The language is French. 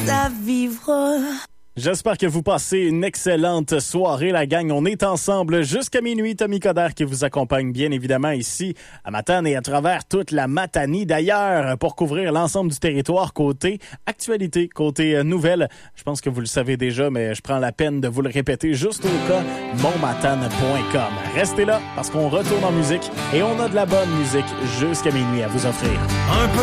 à vivre. J'espère que vous passez une excellente soirée, la gang. On est ensemble jusqu'à minuit. Tommy Coderre qui vous accompagne bien évidemment ici à Matane et à travers toute la Matanie. D'ailleurs, pour couvrir l'ensemble du territoire côté actualité, côté nouvelles. Je pense que vous le savez déjà, mais je prends la peine de vous le répéter juste au cas, monmatane.com. Restez là parce qu'on retourne en musique et on a de la bonne musique jusqu'à minuit à vous offrir.